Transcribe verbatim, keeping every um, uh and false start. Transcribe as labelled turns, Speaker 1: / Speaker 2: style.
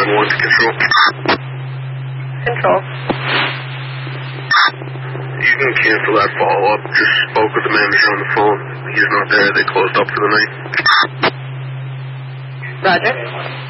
Speaker 1: seven one to Control.
Speaker 2: Control.
Speaker 1: You can cancel that follow-up. Just spoke with the manager on the phone. He's not there. They closed up for the night.
Speaker 2: Roger.